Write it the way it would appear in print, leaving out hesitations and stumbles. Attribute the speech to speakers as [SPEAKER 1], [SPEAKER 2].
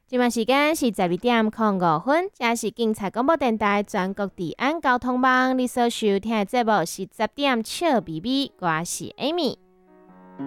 [SPEAKER 1] 今晚时间是12:05，这是警察广播电台全国治安交通网。你所收听的节目是10点笑咪咪，我是 Amy。